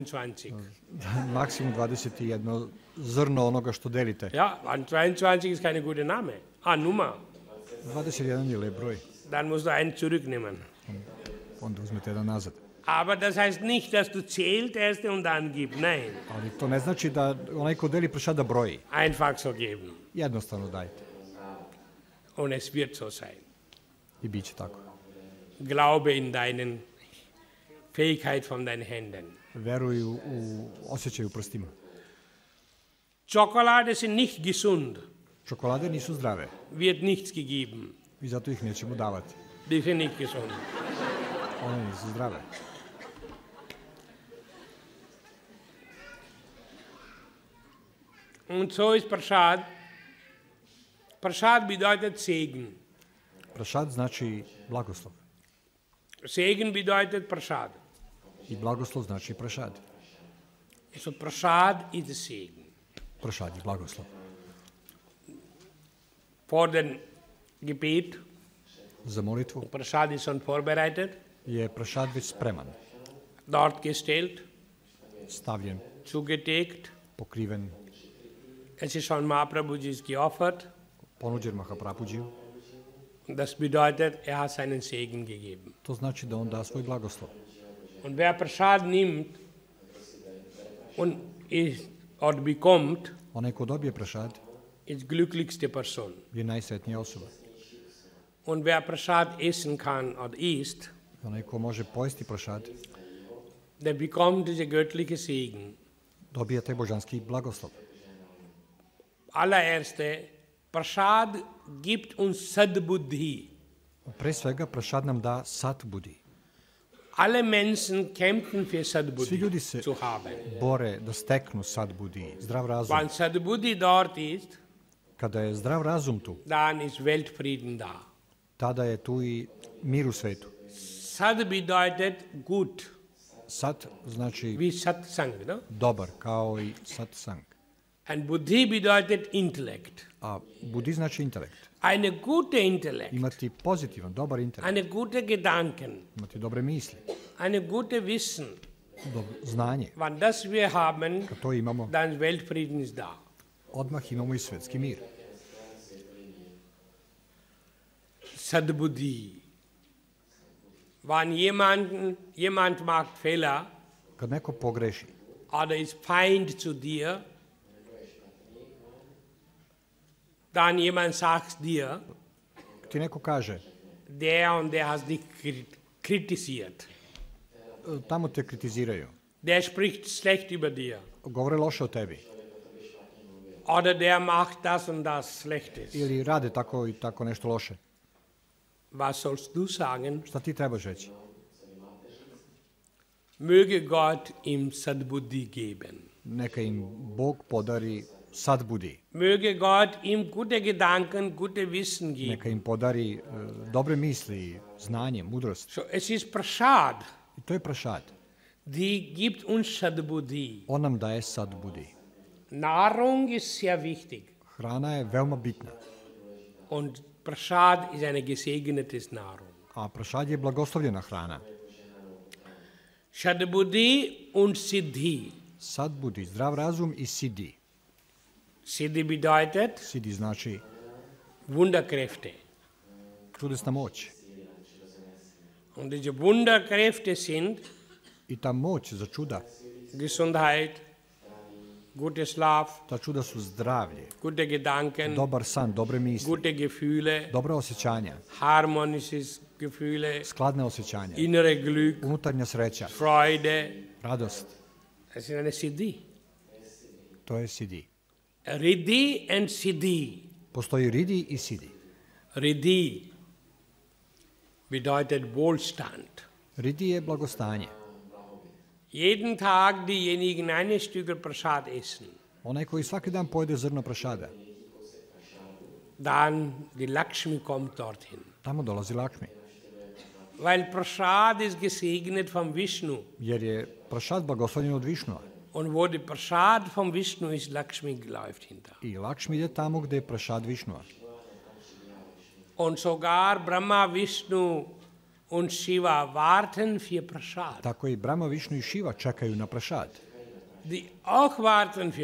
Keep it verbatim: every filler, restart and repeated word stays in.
dvaindvajzig. Maksimum dvadeset jedno zrno onoga što delite. Ja, und dvaindvajzig ist keine gute Name. Ah, Nummer. dvadeset jedan je lep broj. Dann musst du einen zurücknehmen. Onda uzmete jedan nazad. Aber das heißt nicht, dass du zählt erst und dann gib. Nein. Ali to ne znači da onaj ko deli pršad da broji. Einfach so geben. Jednostavno dajte. Und es wird so sein. I bit će tako. Glaube in deinen Fähigkeit von deinen Händen. Veruj u, u osjećaj u prstima. Schokolade sind nicht gesund. Čokolade nisu zdrave. Wird nichts gegeben. I zato ih nećemo davati. Die sind nicht gesund. One nisu zdrave. Und so ist Prasad. Prasad bedeutet Segen. Pršad znači blagoslov. Segen bedeutet Prasad. I blagoslov znači pršad. So Prasad ist der Segen. Pršad je blagoslov. Vor dem Gebet, Za molitvu Prasad ist schon vorbereitet, je pršad već spreman. dort gestellt, Stavljen, zugedeckt. pokriven, Es ist schon Mahaprabhuji geopfert. ponuđen Mahaprabhuđiju. Das bedeutet, er hat seinen Segen gegeben. To znači da on da svoj blagoslov. Und wer Prasad nimmt und ist, oder bekommt, Onaj ko dobije pršad ist glücklichste Person. je najsretnija osoba. Und wer Prasad essen kann oder isst, Onaj ko može pojesti pršad der bekommt diese göttliche Segen. dobije taj božanski blagoslov. Allererste, Prasad gibt uns Sadbuddhi. Pre svega pršad nam da sat budi. Alle Menschen kämpfen für Svi Sadbuddhi ljudi se zu haben. bore da steknu sat budi, zdrav razum. Wenn Sadbuddhi dort ist, Kada je zdrav razum tu, dann ist Weltfrieden da. tada je tu i mir u svetu. Sad bedeutet gut, Sat znači wie Satsang. No? dobar, kao i sat sang. Und Buddhi bedeutet Intellekt. A budi znači intelekt. Eine gute Intellekt, Imati pozitivan, dobar intelekt. eine gute Gedanken, Imati dobre misli, eine gute Wissen. dobro znanje. Wenn das wir haben, Kad to imamo, dann Weltfrieden ist da. odmah imamo i svetski mir. Sadbuddhi. Wenn jemand, jemand macht Fehler Kad neko pogreši oder ist Feind zu dir, dann jemand sagt dir, ti neko kaže, der und der hat dich krit- kritisiert. e, tamo te kritiziraju, Der spricht schlecht über dir. govore loše o tebi, Oder der macht das und das Schlechtes. ili rade tako i tako nešto loše. Was sollst du sagen? Šta ti trebaš reći? Möge Gott ihm Sadbuddhi geben. Neka im Bog podari sad budi. Möge Gott ihm gute Gedanken, gute Wissen geben. Neka im podari e, dobre misli, znanje, mudrost. So, es ist Prasad, I to je pršad. die gibt uns Sadbuddhi. On nam daje sad budi. Nahrung ist sehr wichtig. Hrana je veoma bitna, Und Prasad ist eine gesegnete Nahrung. a pršad je blagoslovljena hrana. Sadbuddhi und Siddhi. Sad budi, zdrav razum i sidi. Siddhi bedeutet Sidi znači Wunderkräfte. čudesna moć. Und diese Wunderkräfte sind I ta moć za čuda, Gesundheit, guter Schlaf, ta čuda su zdravlje, gute Gedanken, dobar san, dobre misli, gute Gefühle, dobra osjećanja, harmonisches Gefühle, skladne osjećanja, innere Glück, unutarnja sreća, Freude. radost. Das ist eine Siddhi. To je sidi. Riddhi and Siddhi. Postoji ridi i sidi. Riddhi bedeutet Wohlstand. Ridi je blagostanje. Jeden Tag diejenigen eine Stückel Prasad essen, Onaj koji svaki dan pojede zrno prašada, dann die Lakshmi kommt dorthin. tamo dolazi Lakšmi. Weil Prasad ist gesegnet vom Vishnu. Jer je prašad blagoslovljen od Višnua. Und wo die Prasad vom Vishnu ist, Lakshmi läuft hinter. I Lakšmi ide tamo gde je prašad Višnua. Und sogar Brahma, Vishnu und Shiva warten für Prasad. tako i Brahma, Višnu i Šiva čekaju na prašad. Die auch warten für